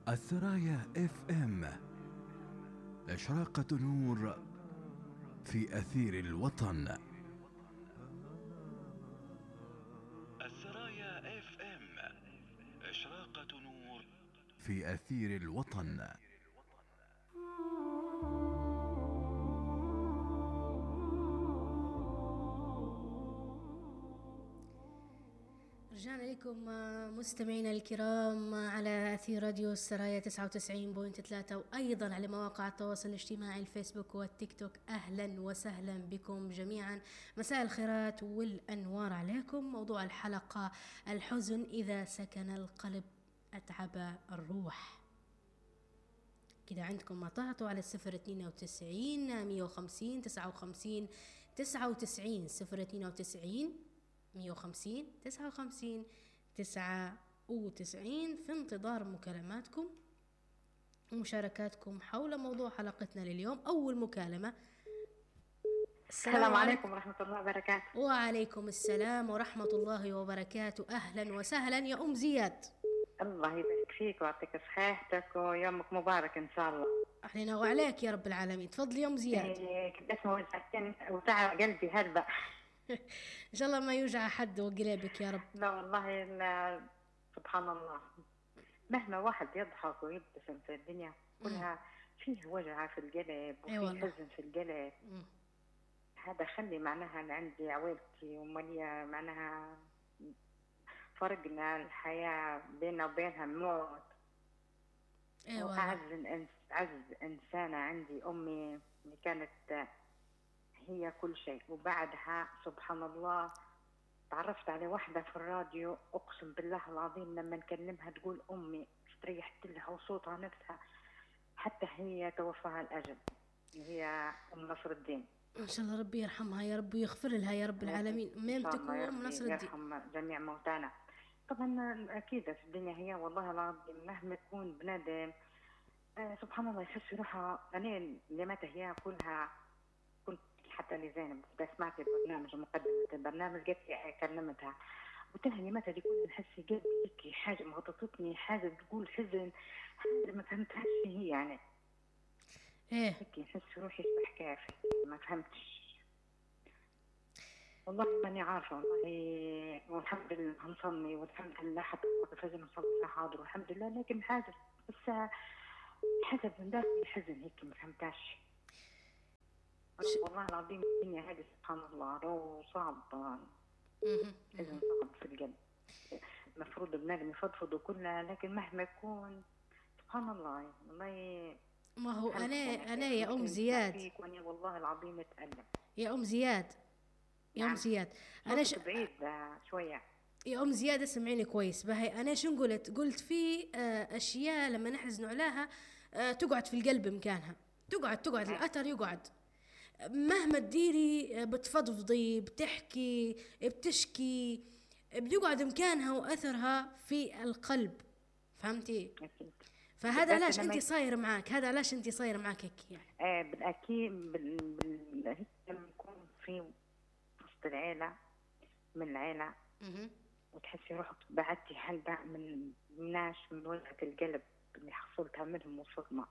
الثرايا اف ام، إشراقة نور في أثير الوطن. الثرايا اف ام، إشراقة نور في أثير الوطن. رجعنا لكم مستمعينا الكرام على أثير راديو السرايا 99.3، وأيضا على مواقع التواصل الاجتماعي الفيسبوك والتيك توك. أهلا وسهلا بكم جميعا، مساء الخيرات والأنوار عليكم. موضوع الحلقة: الحزن إذا سكن القلب أتعب الروح. كده عندكم ما طهتوا على 092 150 59 99 092 150 59 99 في انتظار مكالماتكم ومشاركاتكم حول موضوع حلقتنا لليوم. أول مكالمة. السلام عليكم ورحمة الله وبركاته. وعليكم السلام ورحمة الله وبركاته. أهلا وسهلا يا أم زياد. الله يبارك فيك ويعطيك صحتك ويومك مبارك إن شاء الله. أهلنا وعليك يا رب العالمين. تفضلي يا أم زياد. كده اسمه وجع قلبي هلبة. إن شاء الله ما يوجع حد وقلبك يا رب. لا والله لا، سبحان الله، مهما واحد يضحك ويبتسم في الدنيا كلها فيه وجع في القلب وفيه حزن في القلب. هذا خلي معناها أنا عندي عويلتي ومالية، معناها فرقنا الحياة بيننا وبينها موت. أعز إنسانة عندي أمي اللي كانت هي كل شيء، وبعدها سبحان الله تعرفت على واحدة في الراديو، أقسم بالله العظيم لما نكلمها تقول أمي، استريحت لها وصوتها نفسها، حتى هي توفاها الأجل، هي أم نصر الدين. إن شاء الله ربي يرحمها يا رب ويغفر لها يا رب العالمين. ميمتك وأم نصر الدين، يرحم جميع موتانا. طبعا أكيد في الدنيا هي والله العظيم مهما يكون بنادم سبحان الله يحس روحها. أنا اللي متى هي كلها كنت حتى لزينب سمعت البرنامج مقدمة البرنامج قلت كلمتها قلت لها لمتى دي كل نحس قلبي حاجة مغطتني، حاجة تقول حزن، حاجة ما فهمتهاش هي يعني هيك نحس روحي حكاية ما فهمتش والله ماني عارفة والله. والحمد لله هنصلي والحمد لله حتى الفجر نصلي حاضر والحمد لله، لكن حاجة بس حسب من ذاك الحزن هيك ما فهمتاش والله العظيم. الدنيا هذه سبحان الله رو صعب، حزن صعب في القلب. المفروض بنادم يفضفض كلها، لكن مهما يكون سبحان الله والله. ما هو أنا يا أم زياد والله العظيم اتألم يا أم زياد. يا أم زياد أنا بعيد شوية يا أم زياد اسمعيني كويس بهي. أنا شو قلت في أشياء لما نحزنوا عليها تقعد في القلب مكانها، تقعد الأثر يقعد مهما تديري، بتفضفضي بتحكي بتشكي بيقعد مكانها وأثرها في القلب، فهمتي؟ فهذا علاش انت صاير معاك، هذا علاش انت صاير معاك هيك يعني. بالاكيد لما يكون في وسط العيله من العيله وتحسي روحك بعدتي حلبة من ناس من وجهة القلب اللي حصلتها منهم وصدمة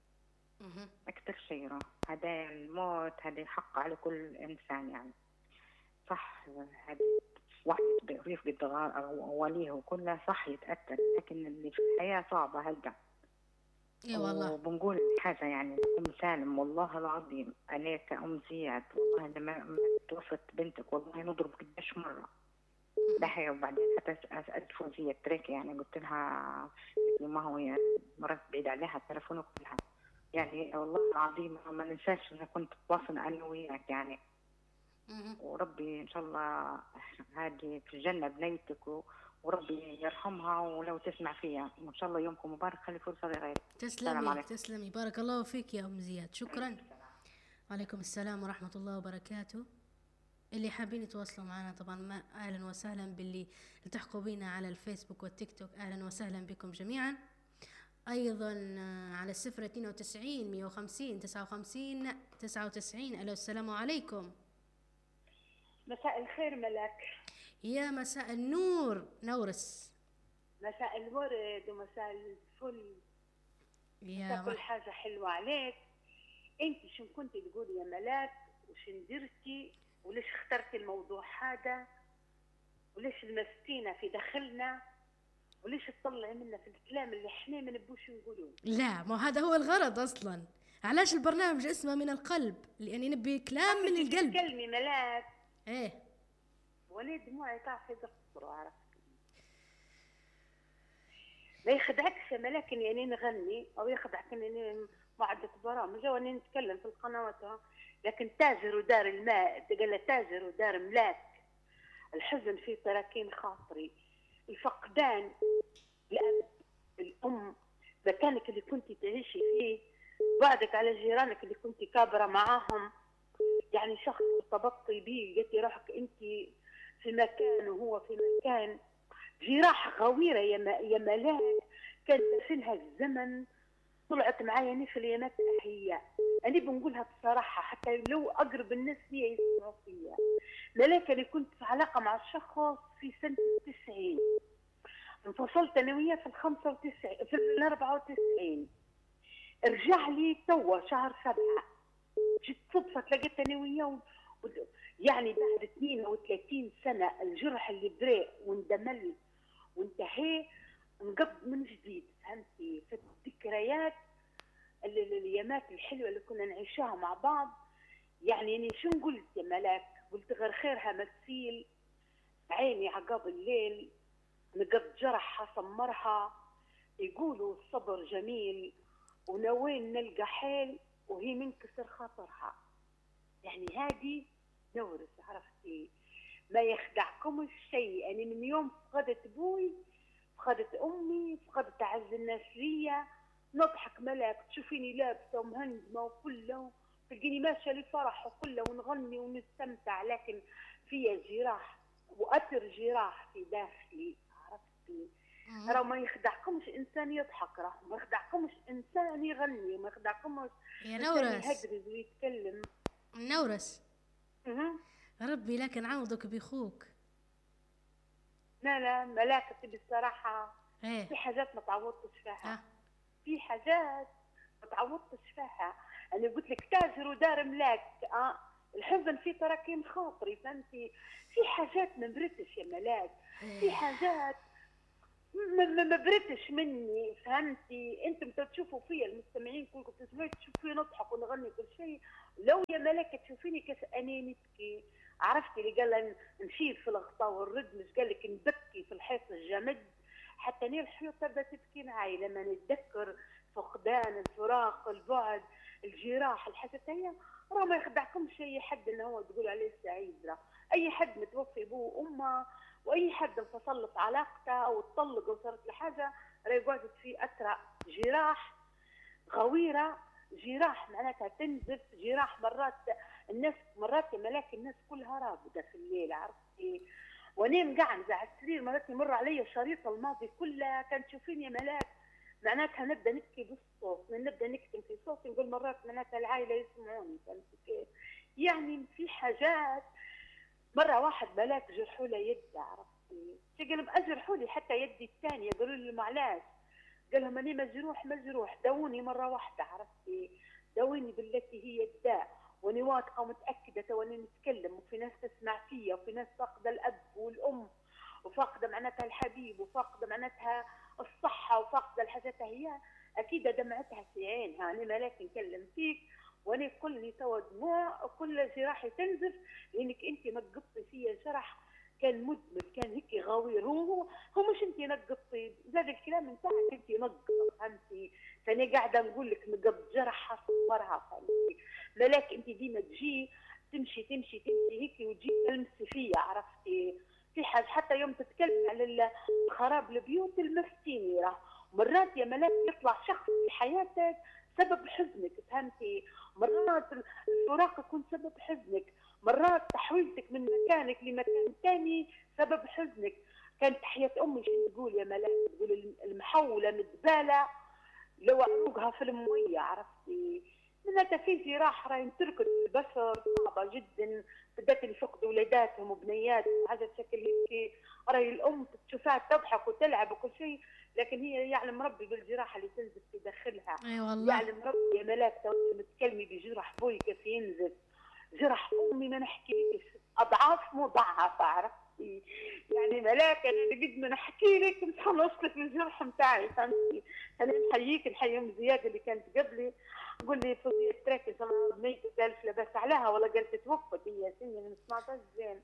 أكثر شيء. هذا الموت هذا حق على كل إنسان يعني، صح هذا واحد يفقد أوليه وكلها صح يتأثر، لكن اللي في الحياة صعبة هلقا. والله وبنقول حاجة يعني أم سالم والله العظيم أنا كأم زياد والله لما توفت بنتك والله نضرب قداش مرة بحي، وبعدين حتى سألت فوزية تريك يعني قلت لها ما هو يعني مرات بعيد عليها التلفون كلها يعني والله العظيم ما ننساش أنا كنت بتواصل أنا وياك يعني. وربي إن شاء الله هذه في الجنة بنيتك وربي يرحمها ولو تسمع فيها، وإن شاء الله يومكم مبارك. خلي فرصة لغيرك. تسلمي بارك الله فيك يا أم زياد، شكرا. وعليكم السلام ورحمة الله وبركاته. اللي حابين يتواصلوا معنا طبعا ما أهلا وسهلا باللي تحكوا بينا على الفيسبوك والتيك توك، أهلا وسهلا بكم جميعا. أيضا على 092 150 59 99. ألو السلام عليكم. مساء الخير ملك. يا مساء النور نورس. مساء الورد ومساء الفل كل حاجة حلوة عليك. انت شو كنت تقولي يا ملاك، وش درتي، وليش اخترتي الموضوع هذا، وليش المسكينة في داخلنا، وليش تطلعي منا في الكلام اللي احنا ما نبوش نقولوه؟ لا، ما هذا هو الغرض اصلا. علاش البرنامج اسمه من القلب؟ لاني نبي كلام من القلب. تكلمي ملاك. ايه وانا دموعي تعرفي تقطروا، عرفت؟ ما يخدعكش يا ملاك اني يعني نغني، او يخدعك اني معدة برامج واني نتكلم في القنوات، لكن تاجر ودار الماء، قال تاجر ودار ملاك. الحزن في تراكين خاطري، الفقدان، الأب، الأم، مكانك اللي كنت تعيشي فيه، بعدك على جيرانك اللي كنت كابرة معاهم. يعني شخص ارتبطتي بيه، لقيتي روحك انت في مكان وهو في مكان. جراح غويرة يا ملاك، كان داخلها الزمن، طلعت معايا نفل يا مات هي. أنا بنقولها بصراحة حتى لو أقرب الناس لي يسمعوا فيها. ملاك أنا كنت في علاقة مع الشخص في سنة 90، انفصلت أنا وياه في 95 في 94. رجع لي توا شهر 7، جيت صدفة تلاقيت أنا وياه يعني بعد 32 سنة الجرح اللي بريء واندمل وانتهي نقض من جديد. فهمتي؟ في الذكريات اليامات الحلوة اللي كنا نعيشها مع بعض. يعني أنا شو قلت يا ملاك؟ قلت غير خيرها مسيل عيني عقاب الليل، نقض جرحها سمرها، يقولوا الصبر جميل، ونوين نلقى حيل وهي منكسر خاطرها. يعني هذه نورس، عرفتي؟ ما يخدعكم الشيء. يعني من يوم فقدت ابوي، فقدت امي، فقدت اعز الناس ليا، نضحك ملاك تشوفيني لابسه ومهندمه وكله، تلقيني ماشيه لفرح وكله ونغني ونستمتع، لكن فيا جراح واثر جراح في داخلي، عرفتي؟ راه ما يخدعكمش انسان يضحك، راه ما يخدعكمش انسان يغني، ما يخدعكمش يا انسان يهدرز ويتكلم. نورس ربي لكن عوضك بيخوك. لا ملاكتي بصراحة ايه؟ في حاجات ما تعوضتش فيها. في حاجات ما تعوضتش فيها. أنا قلت لك تاجر ودار ملاك، الحزن في تراكين خاطري، فهمتي؟ في حاجات ما برتش يا ملاك، في حاجات ما برتش مني، فهمتي؟ انتم تشوفوا فيا المستمعين كلكم تسمعوا تشوفوا نضحك ونغني كل شيء، لو يا ملاك تشوفيني كيف اني نبكي. عرفتي اللي قال نشيل في الغطاء والرد، مش قال لك نبكي في الحيط الجمد، حتى نير الحيوط تبدا تبكي معي لما نتذكر فقدان، الفراق، البعد، الجراح، الحاجات هي. راه ما يخدعكمش اي حد انه هو تقول عليه سعيد، راه اي حد متوفي ابوه وامه، واي حد انفصلت علاقته او تطلق او صارت له حاجه، راه يقعد في اثر جراح غويره، جراح معناتها تنزف، جراح مرات الناس، مرات يا ملاك الناس كلها راقده في الليل، عرفتي؟ وانا مقعده على السرير مرات يمر علي شريط الماضي كلها، كانت تشوفيني يا ملاك معناتها نبدا نبكي بالصوت، نبدا نكتم في صوتي، نقول مرات معناتها العائله يسمعوني، فهمتي كيف؟ يعني في حاجات. مره واحد ملاك جرحوا له يد، عرفتي؟ قال اجرحوا لي حتى يدي الثانيه، قالوا لي معلاش، قال لهم اني مجروح داوني مره واحده، عرفتي؟ داوني بالتي هي الداء، واني واثقه ومتاكده واني نتكلم، وفي ناس تسمع فيا، وفي ناس فاقده الاب والام، وفاقده معناتها الحبيب، وفاقده معناتها الصحه، وفاقده الحاجات هي، اكيد دمعتها في عينها. انا ملاك نكلم فيك وانا كلني توا دموع، وكل جراحي تنزف، لانك انت نقطتي فيا جرح كان مدمر، كان هيك غوير. هو مش انت نقطتي، زاد الكلام نتاعك انت نقط، فهمتي؟ فانا قاعده نقول لك نقط جرحها صبرها، فهمتي؟ ملاك انت ديما تجي تمشي هيك وتجي تلمسي فيا، عرفتي؟ في حاجه حتى يوم تتكلم على خراب البيوت المفتيني، راه مرات يا ملاك يطلع شخص في حياتك سبب حزنك، فهمتي؟ مرات الفراق يكون سبب حزنك، مرات تحويلتك من مكانك لمكان ثاني سبب حزنك. كانت حياة امي شو تقول يا ملاك؟ تقول المحوله متباله لو عروقها في الميه، عرفتي؟ معناتها في جراح راهي تركض البشر صعبة جدا، بالذات اللي فقدوا ولاداتهم وبنياتهم حاجة شكل هيك. راهي الأم تشوفها تضحك وتلعب وكل شيء، لكن هي يعلم ربي بالجراحة اللي تنزف في داخلها. اي والله. يعلم ربي يا ملاك تو تتكلمي بجرح بوي كيف ينزف، جرح أمي ما نحكي لكش أضعاف مضاعفة، عرفتي؟ يعني ملاك أنا قد ما نحكي لك مش حنوصلك للجرح نتاعي، فهمتي؟ أنا نحييك، نحيي أم زياد اللي كانت قبلي. قول لي فضية تراكي ميتة ألف لباس عليها، ولا قالت توفت هي سنة ما سمعتهاش زين.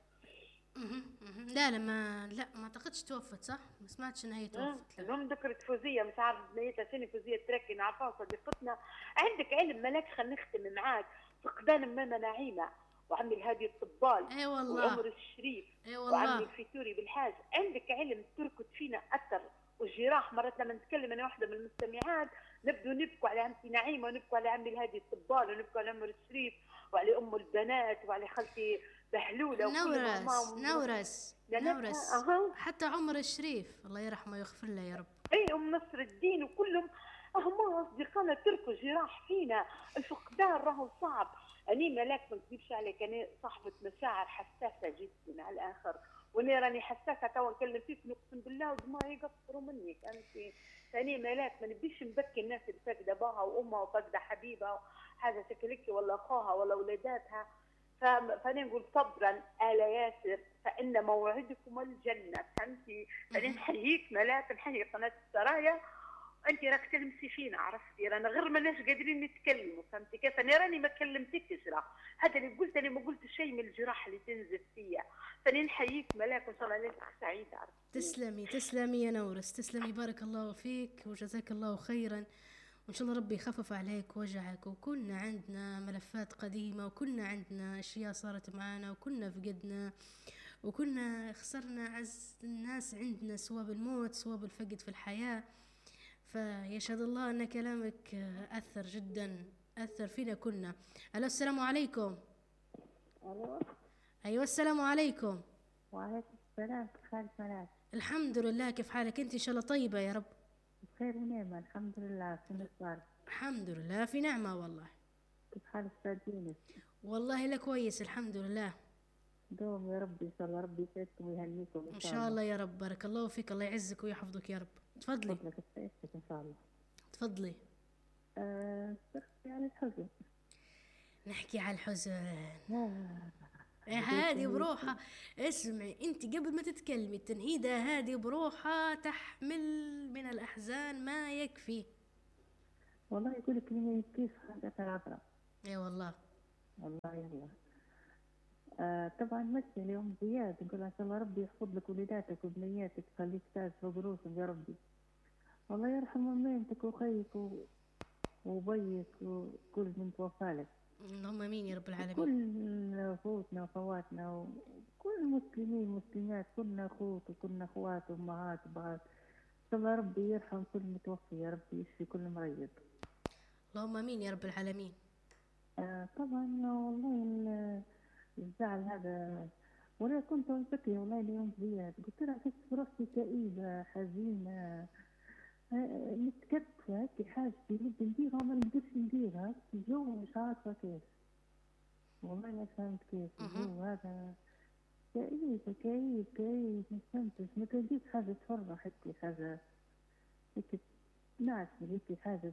لا ما اعتقدش توفت، صح؟ ما سمعتش ان هي توفت. المهم ذكرت فوزيه مش عارف بنيتها سنه، فوزيه تراكي نعرفها صديقتنا. عندك علم ملاك، خلينا نختم معاك. فقدان ماما نعيمه وعمي الهادي الطبال، اي والله، وعمر الشريف، اي والله، وعمي الفيتوري بالحاج. عندك علم تركض فينا اثر والجراح. مرات لما نتكلم انا واحده من المستمعات نبدو نبكوا على عمتي نعيمه، ونبكوا على عمي الهادي الطبال، ونبكوا على عمر الشريف، وعلى ام البنات، وعلى خالتي بهلوله، نورس حتى عمر الشريف الله يرحمه ويغفر له يا رب. اي ام نصر الدين، وكلهم هم اصدقائنا تركوا جراح فينا. الفقدان راهو صعب. اني ملاك ما نكذبش عليك، انا صاحبه مشاعر حساسه جدا على الاخر، وانا راني حساسه تو نكلم فيك نقسم بالله ودماغي يقصروا مني، فهمتي؟ ثاني ملاك ما نبيش نبكي الناس اللي فاقده باها وامها وفاقده حبيبها حاجه شكلك، ولا اخوها ولا ولاداتها. فانا نقول صبرا آل ياسر فإن موعدكم الجنة، فهمتي؟ فانا نحييك ملاك، نحيي قناة السرايا. انت راك تلمسي فينا، عرفتي؟ رانا غير ماناش قادرين نتكلموا، فهمتي كيف؟ انا راني ما كلمتكش، راه هذا اللي قلت، انا ما قلت شيء من الجراح اللي تنزف فيا. فانا نحييك ملاك، وان شاء الله ليلتك سعيده، عرفتي؟ تسلمي يا نورس، تسلمي، بارك الله فيك وجزاك الله خيرا، وإن شاء الله ربي يخفف عليك وجعك. وكنا عندنا ملفات قديمة، وكنا عندنا أشياء صارت معنا، وكنا فقدنا، وكنا خسرنا أعز الناس عندنا، سواء بالموت سواء بالفقد في الحياة. فيشهد الله أن كلامك أثر جدا، أثر فينا كنا. ألو، السلام عليكم. ألو. أيوة، السلام عليكم. وعليكم السلام، كيف حالك ملاك؟ الحمد لله، كيف حالك أنت؟ إن شاء الله طيبة يا رب. بخير ونعمة الحمد لله. شنو صار؟ الحمد لله في نعمة والله. كيف حال أستاذ يونس؟ والله لا كويس الحمد لله. دوم يا رب، إن شاء الله ربي يسعدكم ويهنيكم إن شاء الله يا رب. بارك الله فيك، الله يعزك ويحفظك يا رب. تفضلي. فضلك استعدتك إن شاء الله. تفضلي. نحكي على الحزن. نحكي على الحزن. هذه بروحها، اسمعي انت قبل ما تتكلمي، التنهيدة هذه بروحها تحمل من الأحزان ما يكفي. والله يقول لك ما يبكيش حاجة العبرة. اي والله. والله يلا. طبعا مسي اليوم زياد، نقول ان شاء الله ربي يحفظ لك وليداتك وبنياتك، خليك تاج فوق روسهم يا ربي. والله يرحم امينتك وخيك وبيك وكل من توفالك. اللهم امين يا رب العالمين. كل اخوتنا واخواتنا وكل المسلمين والمسلمات، كلنا اخوت وكلنا اخوات وامهات وبعض. ان شاء الله ربي يرحم كل متوفي يا ربي، يشفي كل مريض. اللهم امين يا رب العالمين. طبعا والله الزعل هذا، ولا كنت أفكر والله اليوم زياد، قلت لها أحس براسي كئيبة حزينة متكتفة هيك، حاجتي نبي نديرها وما نقدرش نديرها، الجو مش عارفة كيف، والله ما فهمت كيف الجو هذا كئيب ما فهمتش، ما تلقيت حاجة تفرح هيك، حاجة هيك ناعسة هيك، حاجة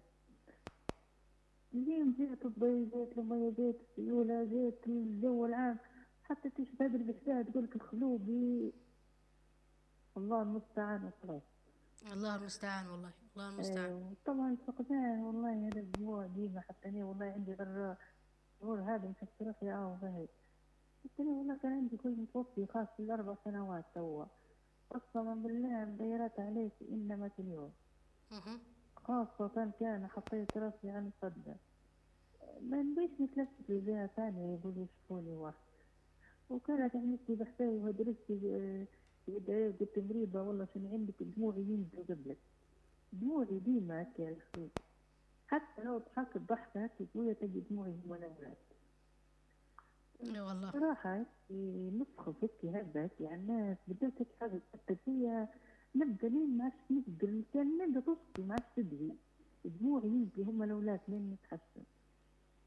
اليوم زيت الضي زيت المية زيت السيولة زيت الجو العام، حتى تشبه بالبحثات تقولك الخلوبي. الله المستعان وخلاص. الله المستعان والله، الله المستعان. طبعا فقدان والله هذا الدموع ديما، حتى أنا والله عندي غير الشهور هذا محس روحي وهي، حتى أنا والله كان عندي كل متوفي خاص ال4 سنوات توا، قسما بالله مديرات عليك إنما اليوم. خاصة كان حطيت راسي على الصدر، ما نبيش نتلفت لجهة ثانية يقولوا يشوفوني واحد، وكانت عملتي بحثي ودرستي قلت مريضة والله شنو عندك، دموعي ينزلوا قبلك، دموعي ديما هكا يا أخي، حتى لو ضحكت ضحكة هكا قوية تجي دموعي هما الأولاد. والله صراحة نسخف هكي هكذا هكي على الناس، بدأت هيك حاجة تأثر فيا، نبدأ لين ما عادش نقدر، كان نبدأ تصفي ما عادش تدري، دموعي ينزلوا هما الأولاد لين نتحسن.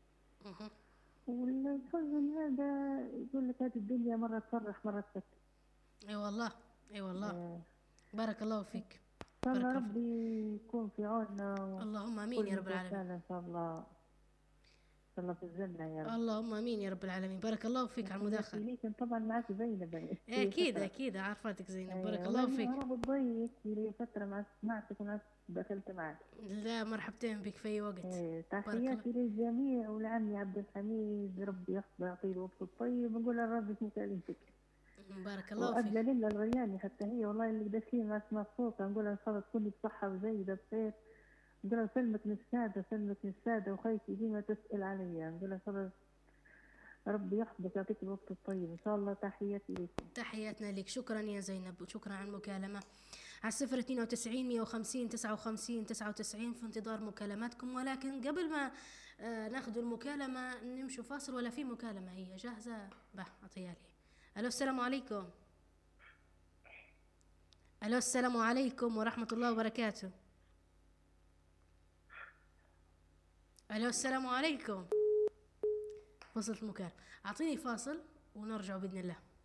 الدنيا مرة تفرح مرة تبكي. اي والله اي والله. بارك الله فيك. إن شاء الله ربي يكون في عوننا. اللهم امين يا رب العالمين. ان شاء الله ان شاء الله في الجنة يا رب. اللهم امين يا رب العالمين. بارك الله فيك على المداخلة. ليكن طبعا معك زينب. اكيد عارفاتك زينب. بارك الله فيك. انا بضيق لي فترة ما سمعتك وما دخلت معك. لا مرحبتين بك في اي وقت. تحياتي للجميع ولعمي عبد الحميد، ربي يحفظه يعطيه الوقت الطيب، ونقول الرب اسمه كلمتك. بارك الله فيك. وأجل لله الغياني حتى هي والله اللي داخلين ما اسمع صوتها، نقول ان شاء الله تكوني بصحة وجيدة بخير. نقول سلمك من السادة وخيتي ديما تسأل عليا. نقول ان شاء الله ربي يحفظك يعطيك الوقت الطيب ان شاء الله. تحياتي لكم. تحياتنا لك. شكرا يا زينب وشكرا على المكالمة. على 092 150 59 99 في انتظار مكالماتكم. ولكن قبل ما ناخذ المكالمة نمشوا فاصل. ولا في مكالمة هي جاهزة؟ أعطيها لي. ألو السلام عليكم. ألو السلام عليكم ورحمة الله وبركاته. ألو السلام عليكم. وصلت المكالمة. أعطيني فاصل ونرجع بإذن الله.